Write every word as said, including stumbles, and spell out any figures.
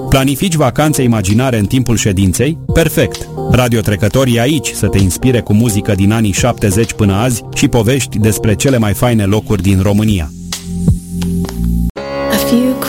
Planifici vacanțe imaginare în timpul ședinței? Perfect! Radiotrecătorii e aici să te inspire cu muzică din anii șaptezeci până azi și povești despre cele mai faine locuri din România.